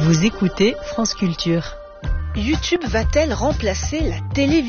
Vous écoutez France Culture. YouTube va-t-elle remplacer la télévision ?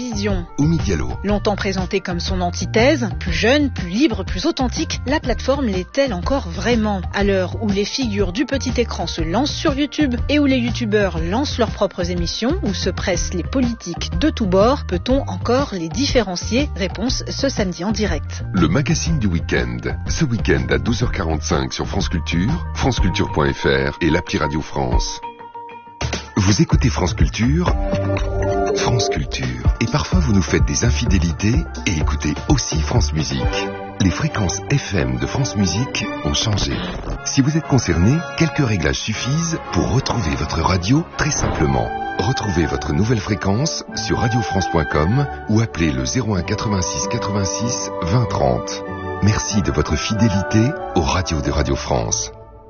Oumi Diallo. Longtemps présentée comme son antithèse, plus jeune, plus libre, plus authentique, la plateforme l'est-elle encore vraiment ? À l'heure où les figures du petit écran se lancent sur YouTube et où les youtubeurs lancent leurs propres émissions, où se pressent les politiques de tous bords, peut-on encore les différencier ? Réponse ce samedi en direct. Le magazine du week-end. Ce week-end à 12h45 sur France Culture, franceculture.fr et l'appli Radio France. Vous écoutez France Culture, France Culture. Et parfois vous nous faites des infidélités et écoutez aussi France Musique. Les fréquences FM de France Musique ont changé. Si vous êtes concerné, quelques réglages suffisent pour retrouver votre radio très simplement. Retrouvez votre nouvelle fréquence sur radiofrance.com ou appelez le 01 86 86 20 30. Merci de votre fidélité aux radios de Radio France.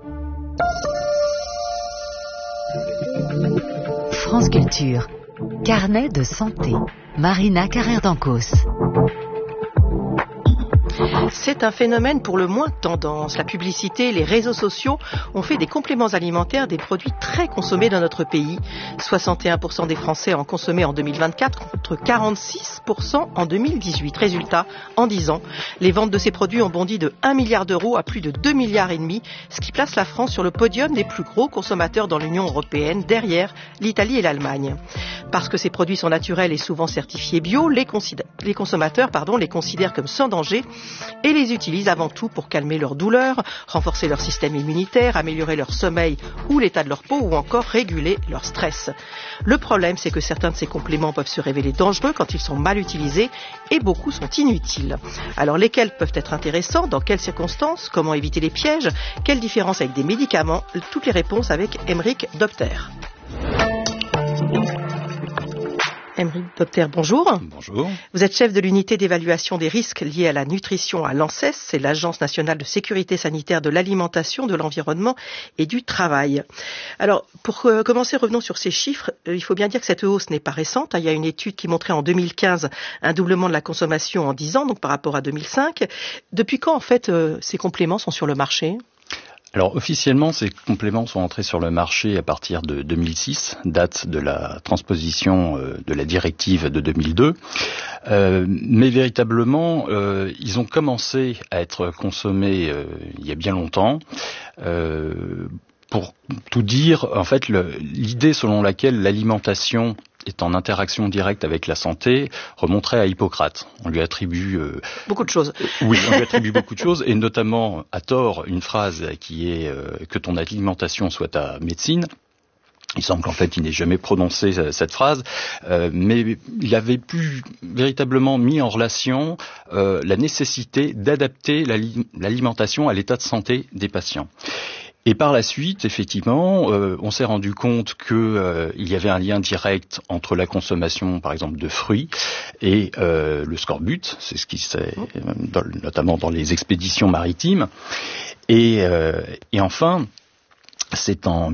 France Culture. Carnet de santé. Marina Carrère-Dancos. C'est un phénomène pour le moins tendance. La publicité, les réseaux sociaux ont fait des compléments alimentaires des produits très consommés dans notre pays. 61% des Français en consommaient en 2024 contre 46% en 2018. Résultat, en 10 ans, les ventes de ces produits ont bondi de 1 milliard d'euros à plus de 2 milliards et demi, ce qui place la France sur le podium des plus gros consommateurs dans l'Union européenne, derrière l'Italie et l'Allemagne. Parce que ces produits sont naturels et souvent certifiés bio, les consommateurs les considèrent comme sans danger et les utilisent avant tout pour calmer leur douleur, renforcer leur système immunitaire, améliorer leur sommeil ou l'état de leur peau ou encore réguler leur stress. Le problème, c'est que certains de ces compléments peuvent se révéler dangereux quand ils sont mal utilisés et beaucoup sont inutiles. Alors lesquels peuvent être intéressants, dans quelles circonstances, comment éviter les pièges, quelle différence avec des médicaments, toutes les réponses avec Aymeric Dopter. Aymeric Dopter, bonjour. Bonjour. Vous êtes chef de l'unité d'évaluation des risques liés à la nutrition à l'ANSES, c'est l'Agence nationale de sécurité sanitaire de l'alimentation, de l'environnement et du travail. Alors, pour commencer, revenons sur ces chiffres. Il faut bien dire que cette hausse n'est pas récente. Il y a une étude qui montrait en 2015 un doublement de la consommation en 10 ans, donc par rapport à 2005. Depuis quand, en fait, ces compléments sont sur le marché ? Alors officiellement, ces compléments sont entrés sur le marché à partir de 2006, date de la transposition de la directive de 2002. Mais véritablement, ils ont commencé à être consommés il y a bien longtemps. Pour tout dire, en fait, l'idée selon laquelle l'alimentation est en interaction directe avec la santé remonterait à Hippocrate. On lui attribue beaucoup de choses. Oui, on lui attribue beaucoup de choses, et notamment à tort une phrase qui est que ton alimentation soit ta médecine. Il semble qu'en fait, il n'ait jamais prononcé cette phrase, mais il avait plus véritablement mis en relation la nécessité d'adapter l'alimentation à l'état de santé des patients. Et par la suite, effectivement, on s'est rendu compte que il y avait un lien direct entre la consommation, par exemple, de fruits et le scorbut. C'est ce qui s'est, notamment dans les expéditions maritimes. Et enfin, c'est en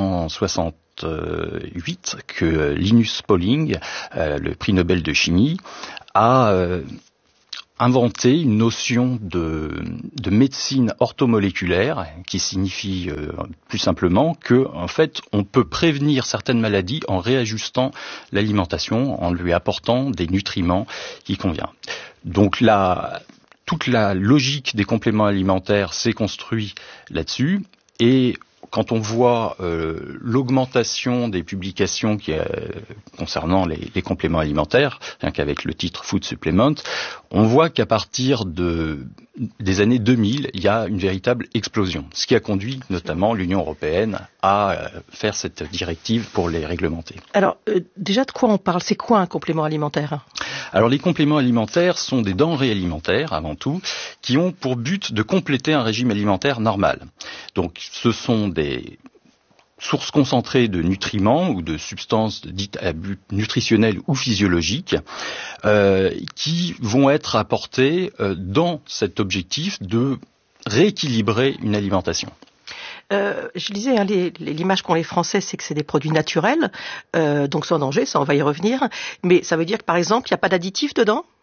1968 que Linus Pauling, le prix Nobel de chimie, a inventé une notion de médecine orthomoléculaire qui signifie plus simplement que, en fait, on peut prévenir certaines maladies en réajustant l'alimentation, en lui apportant des nutriments qui conviennent. Donc toute la logique des compléments alimentaires s'est construite là-dessus, et quand on voit l'augmentation des publications concernant les compléments alimentaires, rien qu'avec le titre Food Supplement, on voit qu'à partir des années 2000, il y a une véritable explosion, ce qui a conduit notamment l'Union européenne à faire cette directive pour les réglementer. Alors, déjà de quoi on parle ? C'est quoi un complément alimentaire ? Alors les compléments alimentaires sont des denrées alimentaires, avant tout, qui ont pour but de compléter un régime alimentaire normal. Donc ce sont des sources concentrées de nutriments ou de substances dites à but nutritionnel ou physiologique qui vont être apportées dans cet objectif de rééquilibrer une alimentation. Je disais, l'image qu'ont les Français, c'est que c'est des produits naturels, donc sans danger, ça on va y revenir. Mais ça veut dire que par exemple, il n'y a pas d'additifs dedans ?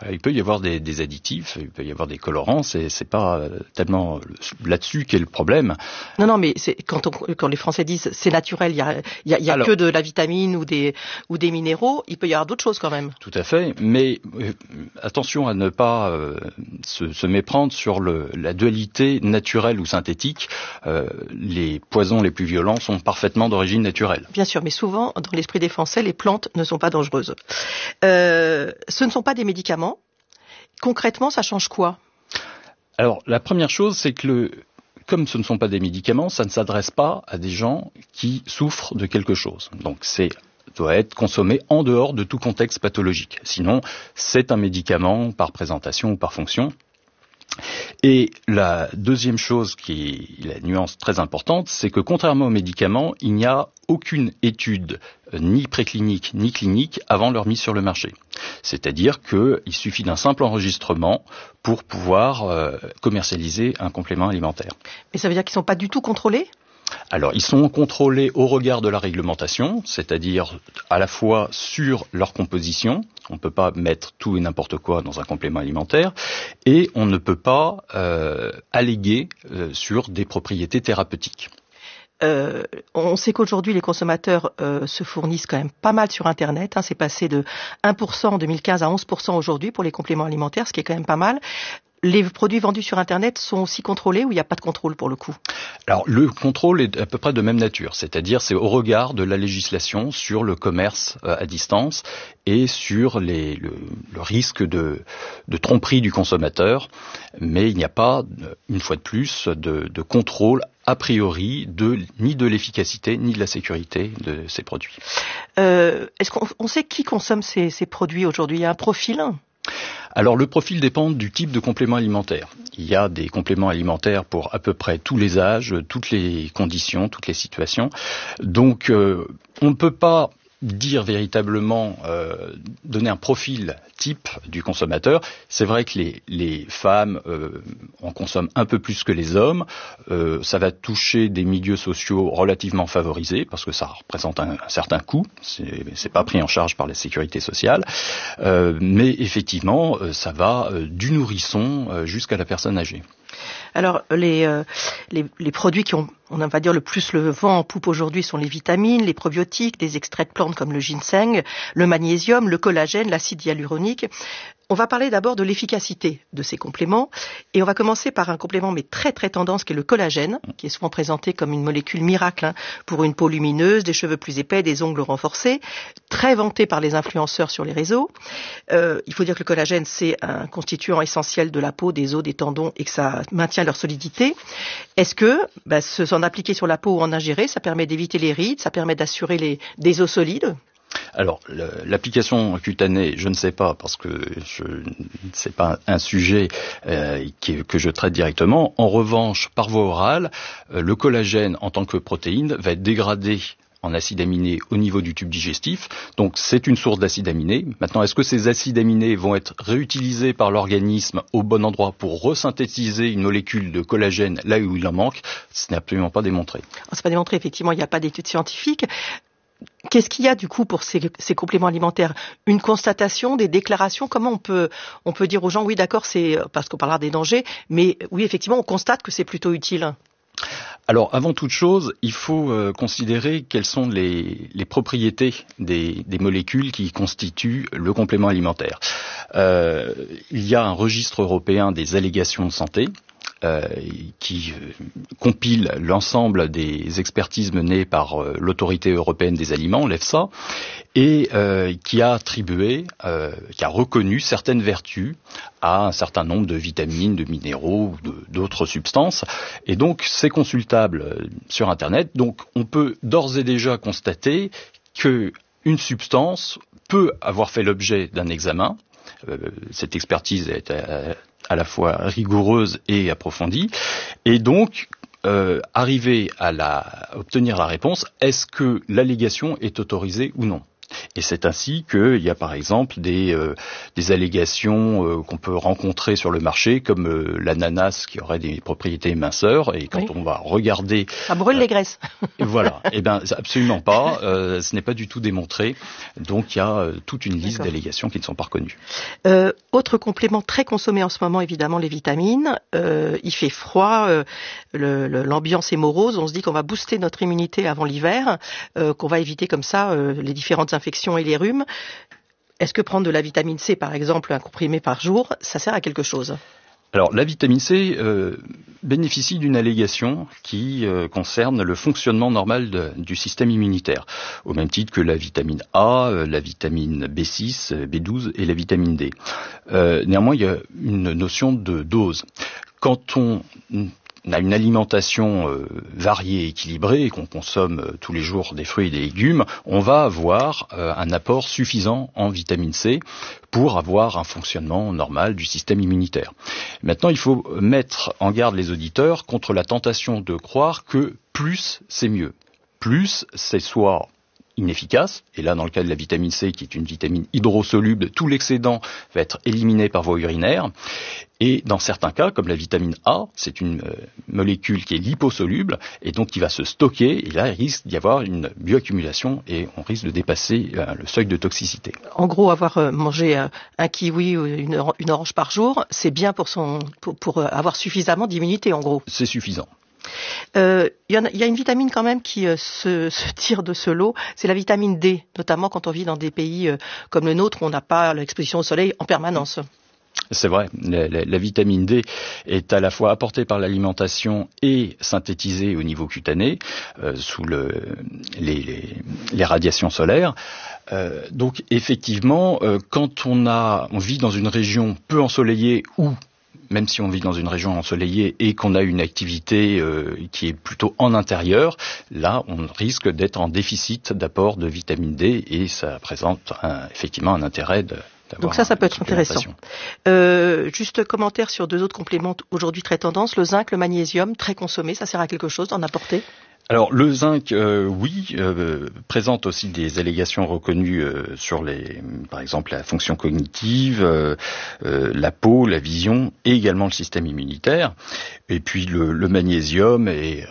Il peut y avoir des additifs, il peut y avoir des colorants, c'est pas tellement là-dessus qu'est le problème. Non, mais c'est quand les Français disent c'est naturel, il y a que de la vitamine ou des minéraux, il peut y avoir d'autres choses quand même. Tout à fait, mais attention à ne pas se méprendre sur la dualité naturelle ou synthétique. Les poisons les plus violents sont parfaitement d'origine naturelle. Bien sûr, mais souvent, dans l'esprit des Français, les plantes ne sont pas dangereuses. Ce ne sont pas des médicaments. Concrètement, ça change quoi ? Alors, la première chose, c'est que comme ce ne sont pas des médicaments, ça ne s'adresse pas à des gens qui souffrent de quelque chose. Donc, doit être consommé en dehors de tout contexte pathologique. Sinon, c'est un médicament par présentation ou par fonction. Et la deuxième chose qui est la nuance très importante, c'est que contrairement aux médicaments, il n'y a aucune étude ni préclinique ni clinique avant leur mise sur le marché. C'est-à-dire qu'il suffit d'un simple enregistrement pour pouvoir commercialiser un complément alimentaire. Mais ça veut dire qu'ils ne sont pas du tout contrôlés ? Alors, ils sont contrôlés au regard de la réglementation, c'est-à-dire à la fois sur leur composition, on ne peut pas mettre tout et n'importe quoi dans un complément alimentaire, et on ne peut pas alléguer sur des propriétés thérapeutiques. On sait qu'aujourd'hui, les consommateurs se fournissent quand même pas mal sur Internet. C'est passé de 1% en 2015 à 11% aujourd'hui pour les compléments alimentaires, ce qui est quand même pas mal. Les produits vendus sur Internet sont aussi contrôlés ou il n'y a pas de contrôle pour le coup ? Alors, le contrôle est à peu près de même nature, c'est-à-dire c'est au regard de la législation sur le commerce à distance et sur le risque de tromperie du consommateur, mais il n'y a pas, une fois de plus, de contrôle a priori ni de l'efficacité ni de la sécurité de ces produits. Est-ce qu'on sait qui consomme ces produits aujourd'hui ? Il y a un profil ? Alors le profil dépend du type de complément alimentaire. Il y a des compléments alimentaires pour à peu près tous les âges, toutes les conditions, toutes les situations. Donc on ne peut pas dire véritablement, donner un profil type du consommateur. C'est vrai que les femmes en consomment un peu plus que les hommes. Ça va toucher des milieux sociaux relativement favorisés parce que ça représente un certain coût. C'est pas pris en charge par la sécurité sociale. Mais effectivement, ça va du nourrisson jusqu'à la personne âgée. Alors, les produits qui ont, on va dire, le plus le vent en poupe aujourd'hui sont les vitamines, les probiotiques, des extraits de plantes comme le ginseng, le magnésium, le collagène, l'acide hyaluronique. On va parler d'abord de l'efficacité de ces compléments et on va commencer par un complément mais très très tendance qui est le collagène, qui est souvent présenté comme une molécule miracle pour une peau lumineuse, des cheveux plus épais, des ongles renforcés, très vanté par les influenceurs sur les réseaux. Il faut dire que le collagène c'est un constituant essentiel de la peau, des os, des tendons et que ça maintient leur solidité. Est-ce que s'en appliquer sur la peau ou en ingérer, ça permet d'éviter les rides, ça permet d'assurer des os solides ? Alors, l'application cutanée, je ne sais pas, parce que c'est pas un sujet que je traite directement. En revanche, par voie orale, le collagène en tant que protéine va être dégradé en acides aminés au niveau du tube digestif. Donc, c'est une source d'acides aminés. Maintenant, est-ce que ces acides aminés vont être réutilisés par l'organisme au bon endroit pour resynthétiser une molécule de collagène là où il en manque ? Ce n'est absolument pas démontré. C'est pas démontré, effectivement, il n'y a pas d'études scientifiques. Qu'est-ce qu'il y a du coup pour ces compléments alimentaires ? Une constatation, des déclarations ? Comment on peut dire aux gens, oui d'accord, c'est parce qu'on parlera des dangers, mais oui effectivement on constate que c'est plutôt utile. Alors, avant toute chose, il faut considérer quelles sont les propriétés des molécules qui constituent le complément alimentaire. Il y a un registre européen des allégations de santé qui compile l'ensemble des expertises menées par l'autorité européenne des aliments, l'EFSA, et qui a attribué, qui a reconnu certaines vertus à un certain nombre de vitamines, de minéraux ou d'autres substances. Et donc, c'est consultable sur Internet. Donc, on peut d'ores et déjà constater que une substance peut avoir fait l'objet d'un examen. Cette expertise est à la fois rigoureuse et approfondie, et donc arriver à obtenir la réponse, est-ce que l'allégation est autorisée ou non ? Et c'est ainsi qu'il y a par exemple des allégations qu'on peut rencontrer sur le marché, comme l'ananas qui aurait des propriétés éminceurs, et quand on va regarder... Ça brûle les graisses. Voilà, eh bien absolument pas, ce n'est pas du tout démontré, donc il y a toute une liste d'allégations qui ne sont pas reconnues. Autre complément très consommé en ce moment, évidemment, les vitamines. Il fait froid, l'ambiance est morose, on se dit qu'on va booster notre immunité avant l'hiver, qu'on va éviter comme ça les différentes infections et les rhumes. Est-ce que prendre de la vitamine C, par exemple, un comprimé par jour, ça sert à quelque chose ? Alors, la vitamine C bénéficie d'une allégation qui concerne le fonctionnement normal du système immunitaire, au même titre que la vitamine A, la vitamine B6, B12 et la vitamine D. Néanmoins, il y a une notion de dose. Quand on a une alimentation variée et équilibrée et qu'on consomme tous les jours des fruits et des légumes, on va avoir un apport suffisant en vitamine C pour avoir un fonctionnement normal du système immunitaire. Maintenant, il faut mettre en garde les auditeurs contre la tentation de croire que plus, c'est mieux. Plus, c'est soit inefficace, et là dans le cas de la vitamine C qui est une vitamine hydrosoluble, tout l'excédent va être éliminé par voie urinaire, et dans certains cas, comme la vitamine A, c'est une molécule qui est liposoluble, et donc qui va se stocker, et là il risque d'y avoir une bioaccumulation, et on risque de dépasser le seuil de toxicité. En gros, avoir mangé un kiwi ou une orange par jour, c'est bien pour avoir suffisamment d'immunité en gros. C'est suffisant. Il y a une vitamine quand même qui se tire de ce lot, c'est la vitamine D, notamment quand on vit dans des pays comme le nôtre où on n'a pas l'exposition au soleil en permanence. C'est vrai, la vitamine D est à la fois apportée par l'alimentation et synthétisée au niveau cutané sous les radiations solaires. Donc effectivement, quand on vit dans une région peu ensoleillée ou même si on vit dans une région ensoleillée et qu'on a une activité qui est plutôt en intérieur, là, on risque d'être en déficit d'apport de vitamine D et ça présente effectivement un intérêt d'avoir. Donc ça peut être intéressant. Juste commentaire sur deux autres compléments aujourd'hui très tendance, le zinc, le magnésium, très consommé, ça sert à quelque chose d'en apporter ? Alors le zinc, oui, présente aussi des allégations reconnues sur par exemple la fonction cognitive, la peau, la vision et également le système immunitaire. Et puis le magnésium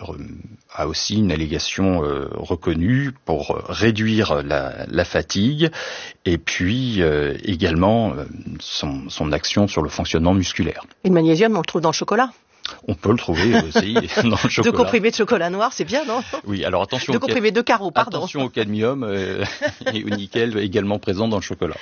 a aussi une allégation reconnue pour réduire la fatigue et puis également son action sur le fonctionnement musculaire. Et le magnésium, on le trouve dans le chocolat ? On peut le trouver aussi dans le chocolat. 2 comprimés de chocolat noir, c'est bien, non ? Oui, alors attention. 2 comprimés de carreaux, pardon. Attention au cadmium et au nickel également présent dans le chocolat.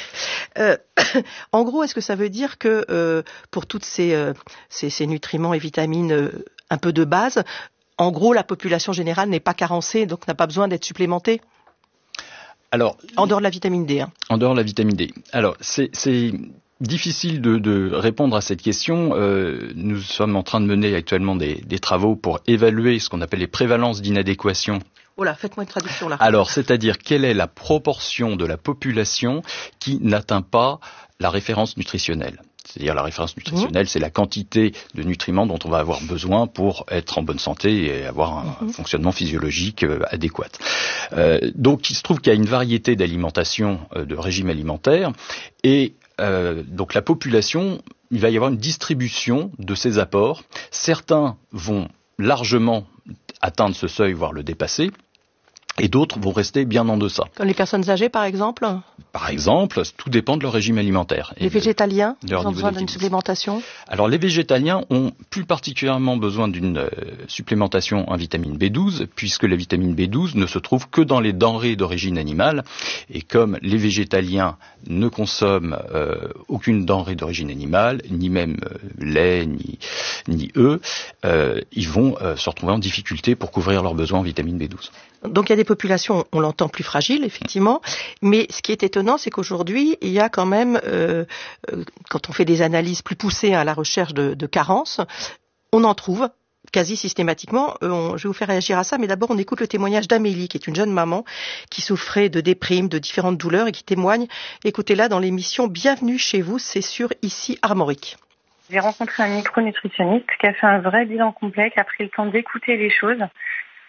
En gros, est-ce que ça veut dire que pour toutes ces nutriments et vitamines un peu de base, en gros, la population générale n'est pas carencée, donc n'a pas besoin d'être supplémentée ? Alors, en dehors de la vitamine D. Hein. En dehors de la vitamine D. Alors, c'est difficile de répondre à cette question. Nous sommes en train de mener actuellement des travaux pour évaluer ce qu'on appelle les prévalences d'inadéquation. Voilà, faites-moi une traduction là. Alors, c'est-à-dire quelle est la proportion de la population qui n'atteint pas la référence nutritionnelle. C'est-à-dire la référence nutritionnelle, c'est la quantité de nutriments dont on va avoir besoin pour être en bonne santé et avoir un fonctionnement physiologique adéquat. Donc, il se trouve qu'il y a une variété d'alimentation, de régimes alimentaires, et donc la population, il va y avoir une distribution de ces apports. Certains vont largement atteindre ce seuil, voire le dépasser, et d'autres vont rester bien en deçà. Comme les personnes âgées, par exemple ? Par exemple, tout dépend de leur régime alimentaire. Les végétaliens, ils ont besoin d'une supplémentation ? Alors, les végétaliens ont plus particulièrement besoin d'une supplémentation en vitamine B12, puisque la vitamine B12 ne se trouve que dans les denrées d'origine animale. Et comme les végétaliens ne consomment aucune denrée d'origine animale, ni même lait, ni œufs, ils vont se retrouver en difficulté pour couvrir leurs besoins en vitamine B12. Donc il y a des populations, on l'entend, plus fragiles, effectivement, mais ce qui est étonnant, c'est qu'aujourd'hui, il y a quand même, quand on fait des analyses plus poussées à la recherche de carences, on en trouve quasi systématiquement. Je vais vous faire réagir à ça, mais d'abord on écoute le témoignage d'Amélie, qui est une jeune maman qui souffrait de déprime, de différentes douleurs et qui témoigne. Écoutez-la dans l'émission Bienvenue chez vous, c'est sur Ici Armorique. J'ai rencontré un micronutritionniste qui a fait un vrai bilan complet, qui a pris le temps d'écouter les choses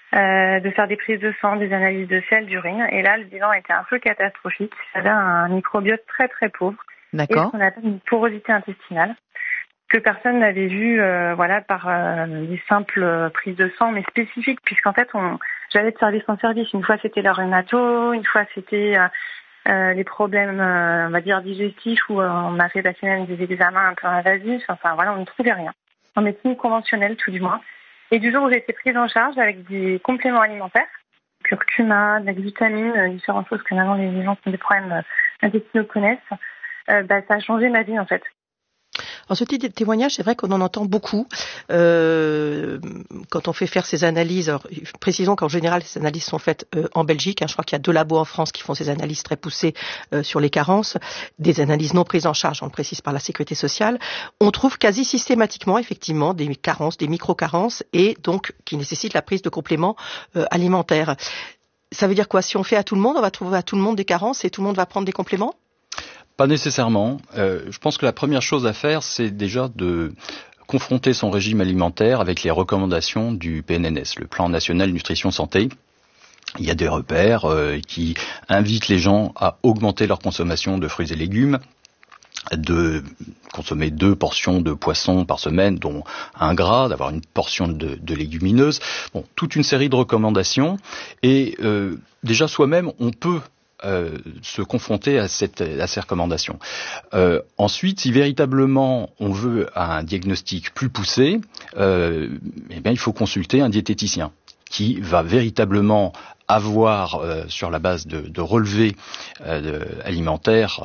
de faire des prises de sang, des analyses de sel, d'urine. Et là, le bilan était un peu catastrophique. J'avais un microbiote très très pauvre. D'accord. Et ce qu'on appelle une porosité intestinale que personne n'avait vu par des simples prises de sang, mais spécifiques, puisqu'en fait, j'allais de service en service. Une fois, c'était la rhumato, une fois, c'était les problèmes, on va dire, digestifs, où on m'a fait passer même des examens un peu invasifs. Enfin, voilà, on ne trouvait rien. En médecine conventionnelle, tout du moins. Et du jour où j'ai été prise en charge avec des compléments alimentaires, curcuma, de la glutamine, différentes choses que maintenant les gens qui ont des problèmes intestinaux connaissent, ça a changé ma vie, en fait. Alors ce type de témoignage, c'est vrai qu'on en entend beaucoup quand on fait faire ces analyses. Alors, précisons qu'en général, ces analyses sont faites en Belgique. Je crois qu'il y a 2 labos en France qui font ces analyses très poussées sur les carences, des analyses non prises en charge, on le précise, par la sécurité sociale. On trouve quasi systématiquement, effectivement, des carences, des micro-carences, et donc qui nécessitent la prise de compléments alimentaires. Ça veut dire quoi? Si on fait à tout le monde, on va trouver à tout le monde des carences et tout le monde va prendre des compléments? Pas nécessairement. Je pense que la première chose à faire, c'est déjà de confronter son régime alimentaire avec les recommandations du PNNS, le Plan National Nutrition Santé. Il y a des repères qui invitent les gens à augmenter leur consommation de fruits et légumes, de consommer 2 portions de poisson par semaine, dont 1 gras, d'avoir une portion de légumineuses. Bon, toute une série de recommandations. Et déjà soi-même, on peut se confronter à ces recommandations. Ensuite, si véritablement on veut un diagnostic plus poussé, il faut consulter un diététicien qui va véritablement avoir, sur la base de relevés alimentaires,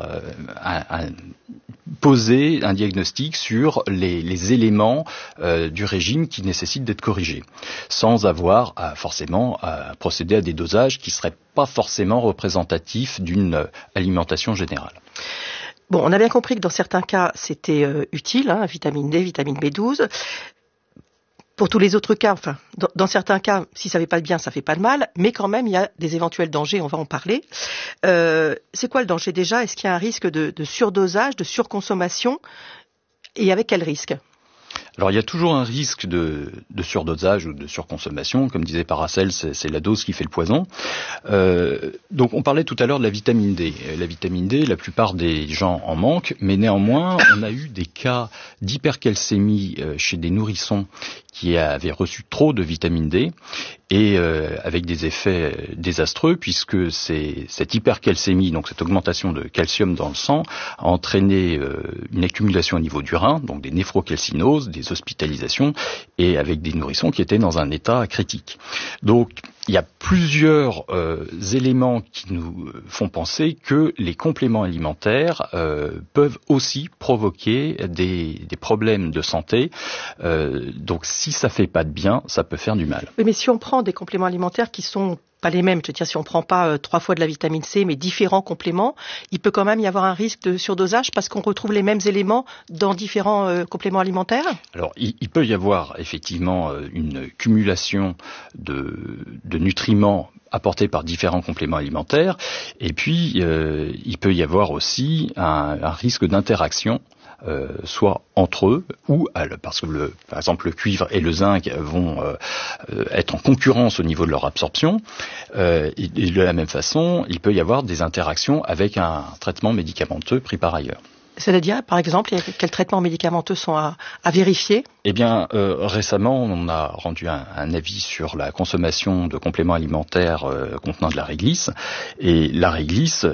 poser un diagnostic sur les éléments du régime qui nécessitent d'être corrigés, sans avoir forcément à procéder à des dosages qui seraient pas forcément représentatifs d'une alimentation générale. Bon, on a bien compris que dans certains cas, c'était utile, vitamine D, vitamine B12. Pour tous les autres cas, enfin, dans certains cas, si ça fait pas de bien, ça fait pas de mal, mais quand même, il y a des éventuels dangers, on va en parler. C'est quoi le danger déjà? Est-ce qu'il y a un risque de surdosage, de surconsommation? Et avec quel risque? Alors il y a toujours un risque de surdosage ou de surconsommation, comme disait Paracel, c'est la dose qui fait le poison. Donc on parlait tout à l'heure de la vitamine D. La vitamine D, la plupart des gens en manquent, mais néanmoins on a eu des cas d'hypercalcémie chez des nourrissons qui avaient reçu trop de vitamine D, et avec des effets désastreux, puisque cette hypercalcémie, donc cette augmentation de calcium dans le sang, a entraîné une accumulation au niveau du rein, donc des néphrocalcinoses, des hospitalisations, et avec des nourrissons qui étaient dans un état critique. Donc il y a plusieurs éléments qui nous font penser que les compléments alimentaires peuvent aussi provoquer des problèmes de santé. Donc si ça fait pas de bien, ça peut faire du mal. Oui, mais si on prend des compléments alimentaires qui sont pas les mêmes, je veux dire, si on prend pas 3 fois de la vitamine C, mais différents compléments, il peut quand même y avoir un risque de surdosage parce qu'on retrouve les mêmes éléments dans différents compléments alimentaires? Alors, il peut y avoir effectivement une cumulation de nutriments apportés par différents compléments alimentaires, et puis il peut y avoir aussi un risque d'interaction, soit entre eux, ou parce que par exemple le cuivre et le zinc vont être en concurrence au niveau de leur absorption, et de la même façon, il peut y avoir des interactions avec un traitement médicamenteux pris par ailleurs. C'est-à-dire, par exemple, quels traitements médicamenteux sont à vérifier? Eh bien, récemment, on a rendu un avis sur la consommation de compléments alimentaires contenant de la réglisse, et la réglisse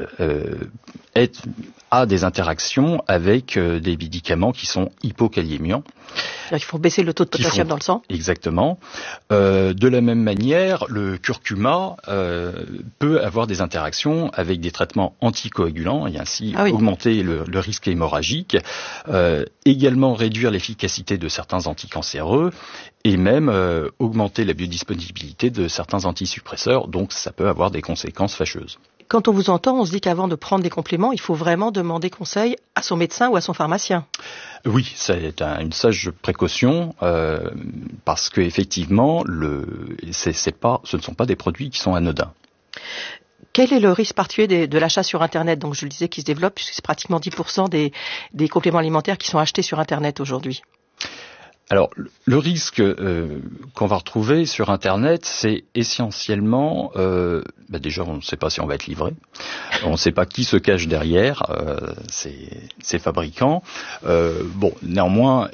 a des interactions avec des médicaments qui sont hypokaliémiants. Il faut baisser le taux de potassium dans le sang. Exactement. De la même manière, le curcuma peut avoir des interactions avec des traitements anticoagulants et ainsi augmenter le risque hémorragique, également réduire l'efficacité de certains anticancéreux et même augmenter la biodisponibilité de certains antisuppresseurs. Donc ça peut avoir des conséquences fâcheuses. Quand on vous entend, on se dit qu'avant de prendre des compléments, il faut vraiment demander conseil à son médecin ou à son pharmacien. Oui, c'est une sage précaution parce que effectivement, ce ne sont pas des produits qui sont anodins. Quel est le risque particulier de l'achat sur Internet? Donc je le disais, qui se développe, puisque c'est pratiquement 10% des compléments alimentaires qui sont achetés sur Internet aujourd'hui. Alors, le risque qu'on va retrouver sur Internet, c'est essentiellement, déjà, on ne sait pas si on va être livré, on ne sait pas qui se cache derrière ces fabricants. Néanmoins,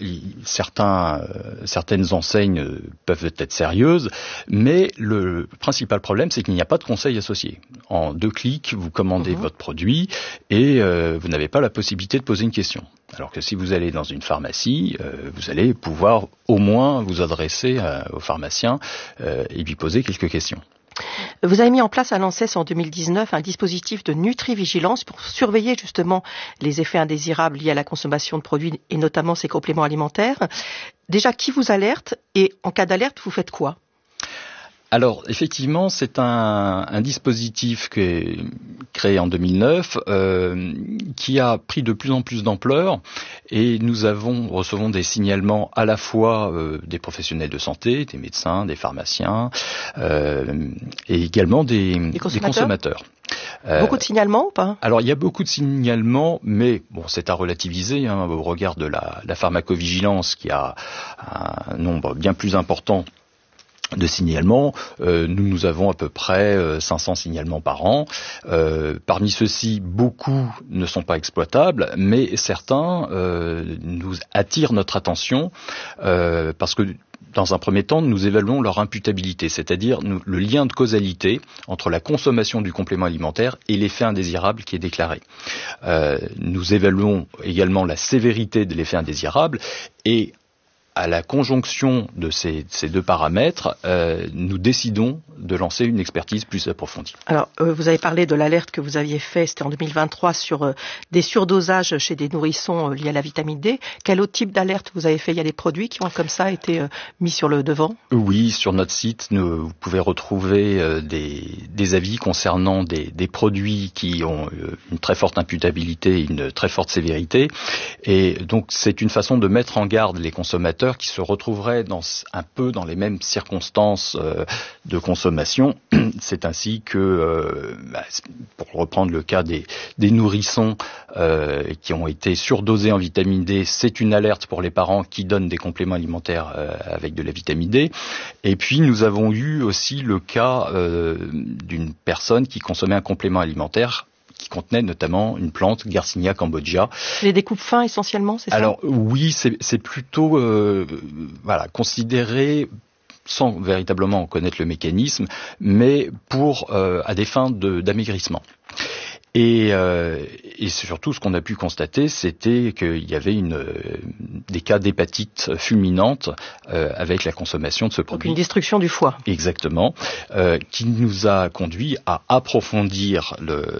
certaines enseignes peuvent être sérieuses, mais le principal problème, c'est qu'il n'y a pas de conseil associé. En 2 clics, vous commandez votre produit et vous n'avez pas la possibilité de poser une question. Alors que si vous allez dans une pharmacie, vous allez pouvoir au moins vous adresser au pharmacien et lui poser quelques questions. Vous avez mis en place à l'ANSES en 2019 un dispositif de nutrivigilance pour surveiller justement les effets indésirables liés à la consommation de produits et notamment ces compléments alimentaires. Déjà, qui vous alerte et en cas d'alerte, vous faites quoi ? Alors, effectivement, c'est un dispositif qui est créé en 2009, qui a pris de plus en plus d'ampleur, et nous recevons des signalements à la fois des professionnels de santé, des médecins, des pharmaciens, et également des consommateurs. Beaucoup de signalements ou pas ? Alors, il y a beaucoup de signalements, mais c'est à relativiser au regard de la pharmacovigilance qui a un nombre bien plus important de signalements. Nous avons à peu près 500 signalements par an. Parmi ceux-ci, beaucoup ne sont pas exploitables, mais certains nous attirent notre attention parce que dans un premier temps, nous évaluons leur imputabilité, c'est-à-dire le lien de causalité entre la consommation du complément alimentaire et l'effet indésirable qui est déclaré. Nous évaluons également la sévérité de l'effet indésirable et à la conjonction de ces 2 paramètres, nous décidons de lancer une expertise plus approfondie. Alors, vous avez parlé de l'alerte que vous aviez faite, c'était en 2023, sur des surdosages chez des nourrissons liés à la vitamine D. Quel autre type d'alerte vous avez fait ? Il y a des produits qui ont comme ça été mis sur le devant ? Oui, sur notre site, vous pouvez retrouver des avis concernant des produits qui ont une très forte imputabilité et une très forte sévérité. Et donc, c'est une façon de mettre en garde les consommateurs qui se retrouveraient un peu dans les mêmes circonstances de consommation. C'est ainsi que, pour reprendre le cas des nourrissons qui ont été surdosés en vitamine D, c'est une alerte pour les parents qui donnent des compléments alimentaires avec de la vitamine D. Et puis nous avons eu aussi le cas d'une personne qui consommait un complément alimentaire qui contenait notamment une plante, Garcinia cambogia. Les découpes fins essentiellement, c'est ça ? Alors oui, c'est plutôt considéré sans véritablement en connaître le mécanisme, mais à des fins d'amaigrissement. Et surtout, ce qu'on a pu constater, c'était qu'il y avait des cas d'hépatite fulminante avec la consommation de ce produit. Donc une destruction du foie. Exactement, qui nous a conduit à approfondir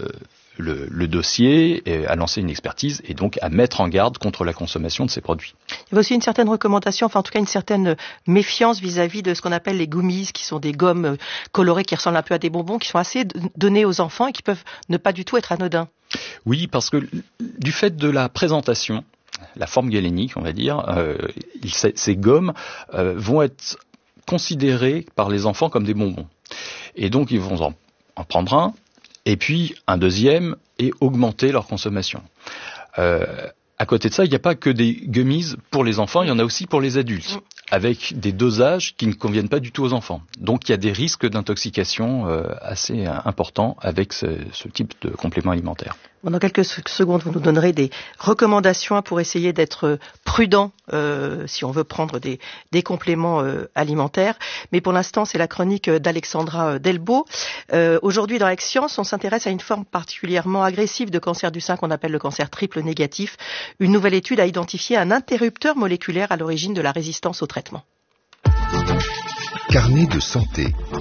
le dossier, à lancer une expertise et donc à mettre en garde contre la consommation de ces produits. Il y a aussi une certaine recommandation, enfin en tout cas une certaine méfiance vis-à-vis de ce qu'on appelle les gummies, qui sont des gommes colorées qui ressemblent un peu à des bonbons, qui sont assez donnés aux enfants et qui peuvent ne pas du tout être anodins. Oui, parce que du fait de la présentation, la forme galénique, on va dire, ces gommes vont être considérées par les enfants comme des bonbons. Et donc ils vont en prendre un, et puis un deuxième, et augmenter leur consommation. À côté de ça, il n'y a pas que des gummies pour les enfants, il y en a aussi pour les adultes, avec des dosages qui ne conviennent pas du tout aux enfants. Donc il y a des risques d'intoxication assez importants avec ce type de complément alimentaire. Bon, dans quelques secondes, vous nous donnerez des recommandations pour essayer d'être prudent si on veut prendre des compléments alimentaires. Mais pour l'instant, c'est la chronique d'Alexandra Delbo. Aujourd'hui, dans Aix-Science, on s'intéresse à une forme particulièrement agressive de cancer du sein qu'on appelle le cancer triple négatif. Une nouvelle étude a identifié un interrupteur moléculaire à l'origine de la résistance au traitement. Carnet de santé.